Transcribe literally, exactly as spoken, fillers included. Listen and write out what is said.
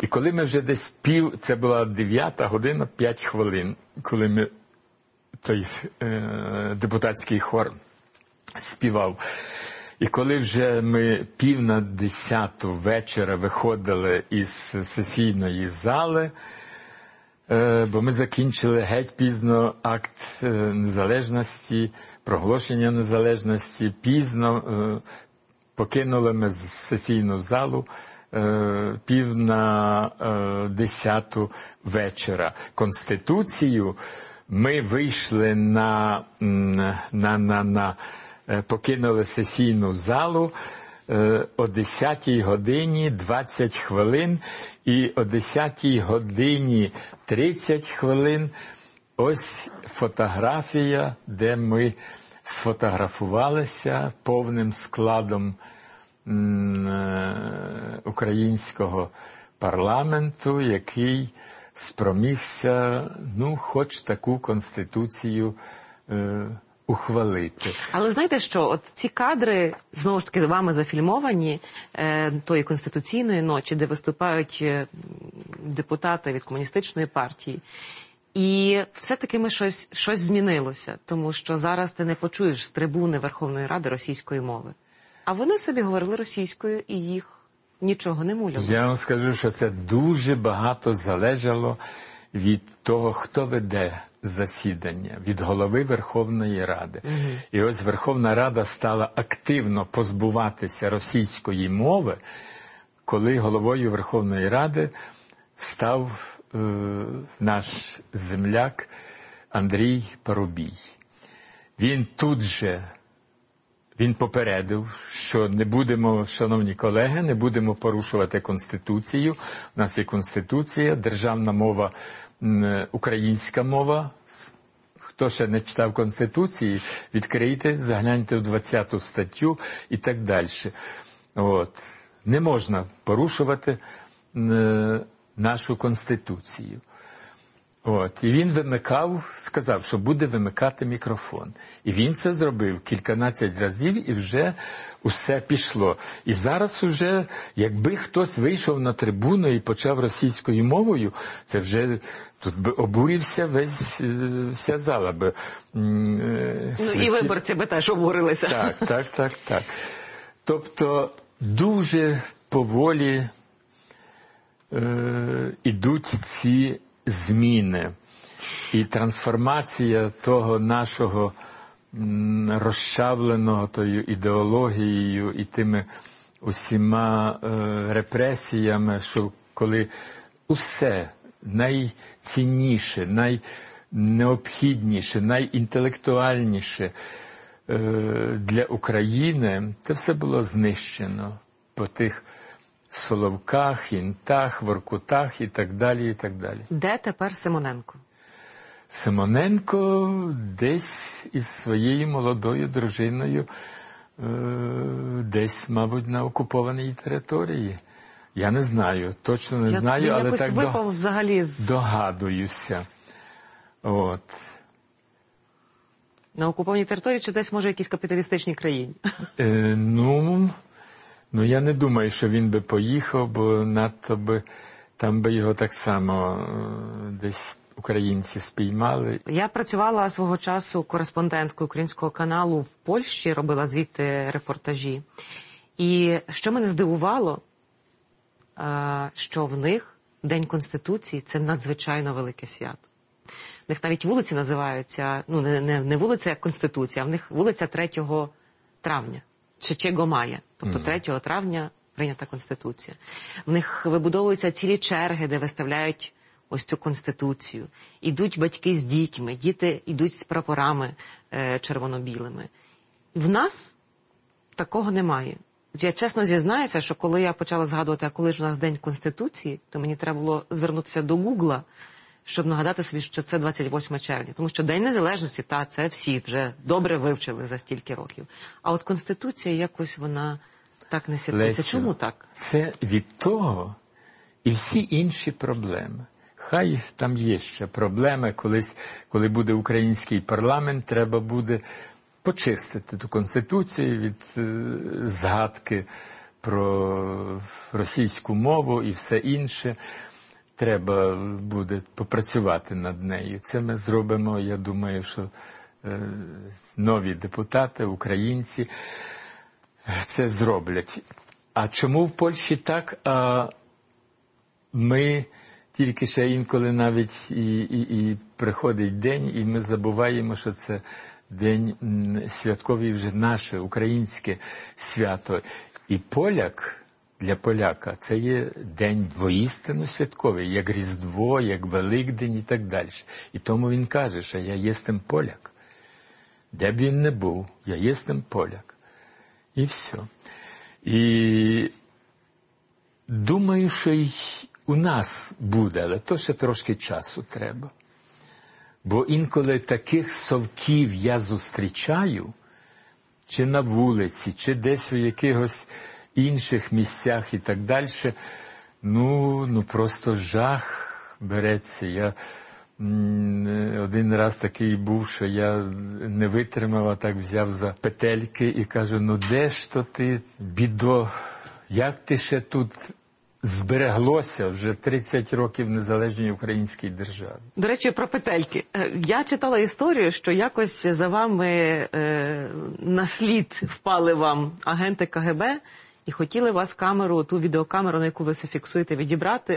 І коли ми вже десь пів, це була дев'ята година, п'ять хвилин, коли ми, цей е, депутатський хор співав. І коли вже ми пів на десяту вечора виходили із сесійної зали, е, бо ми закінчили геть пізно акт е, незалежності, проголошення незалежності, пізно е, покинули ми сесійну залу, пів на десяту вечора. Конституцію ми вийшли на, на, на, на покинули сесійну залу о десятій годині двадцять хвилин і о десятій годині тридцять хвилин ось фотографія, де ми сфотографувалися повним складом українського парламенту, який спромігся, ну, хоч таку конституцію е, ухвалити. Але знаєте що, от ці кадри, знову ж таки, вами зафільмовані, е, тої конституційної ночі, де виступають депутати від комуністичної партії, і все-таки ми щось, щось змінилося, тому що зараз ти не почуєш з трибуни Верховної Ради російської мови. А вони собі говорили російською, і їх нічого не муляло. Я вам скажу, що це дуже багато залежало від того, хто веде засідання, від голови Верховної Ради. Угу. І ось Верховна Рада стала активно позбуватися російської мови, коли головою Верховної Ради став е, наш земляк Андрій Парубій. Він тут же Він попередив, що не будемо, шановні колеги, не будемо порушувати Конституцію. У нас є Конституція, державна мова, українська мова. Хто ще не читав Конституції, відкрийте, загляньте в двадцяту статтю і так далі. От. Не можна порушувати нашу Конституцію. От. І він вимикав, сказав, що буде вимикати мікрофон. І він це зробив кільканадцять разів, і вже усе пішло. І зараз уже, якби хтось вийшов на трибуну і почав російською мовою, це вже тут би обурився весь, вся зала би. Ну і виборці би теж обурилися. Так, так, так, так. Тобто дуже поволі е, ідуть ці зміни. І трансформація того нашого розчавленого тою ідеологією і тими усіма е, репресіями, що коли усе найцінніше, найнеобхідніше, найінтелектуальніше е, для України, це все було знищено по тих Соловках, Інтах, Воркутах і так далі, і так далі. Де тепер Симоненко? Симоненко десь із своєю молодою дружиною, е, десь, мабуть, на окупованій території. Я не знаю, точно не Я, знаю, він але так випав до... взагалі з... догадуюся. От. На окупованій території чи десь, може, якійсь капіталістичній країні? Е, ну... Ну, я не думаю, що він би поїхав, бо надто би, там би його так само десь українці спіймали. Я працювала свого часу кореспонденткою українського каналу в Польщі, робила звідти репортажі. І що мене здивувало, що в них День Конституції – це надзвичайно велике свято. В них навіть вулиці називаються, ну, не, не, не вулиця як Конституція, а в них вулиця третього травня. Чечего мая, тобто третього травня прийнята Конституція. В них вибудовуються цілі черги, де виставляють ось цю Конституцію. Ідуть батьки з дітьми, діти йдуть з прапорами е, червоно-білими. В нас такого немає. Я чесно зізнаюся, що коли я почала згадувати, а коли ж у нас День Конституції, то мені треба було звернутися до Гугла, щоб нагадати собі, що це двадцять восьме червня. Тому що День Незалежності, та, це всі вже добре вивчили за стільки років. А от Конституція якось вона так не святкується. Чому так? Це від того і всі інші проблеми. Хай там є ще проблеми, колись, коли буде український парламент, треба буде почистити ту Конституцію від е, згадки про російську мову і все інше. Треба буде попрацювати над нею. Це ми зробимо, я думаю, що е, нові депутати, українці це зроблять. А чому в Польщі так? А ми тільки ще інколи навіть і, і, і приходить день, і ми забуваємо, що це день святковий вже наше, українське свято. І поляк, для поляка, це є день воістину святковий, як Різдво, як Великдень і так далі. І тому він каже, що я єстем поляк. Де б він не був, я єстем поляк. І все. І думаю, що й у нас буде, але то ще трошки часу треба. Бо інколи таких совків я зустрічаю, чи на вулиці, чи десь у якихось інших місцях і так далі, ну, ну просто жах береться. Я м, один раз такий був, що я не витримав, а так взяв за петельки і кажу, ну де ж то ти, бідо, як ти ще тут збереглося вже тридцять років незалежній українській державі. До речі, про петельки. Я читала історію, що якось за вами е, на слід впали вам агенти ка ге бе і хотіли вас камеру, ту відеокамеру, на яку ви це фіксуєте, відібрати.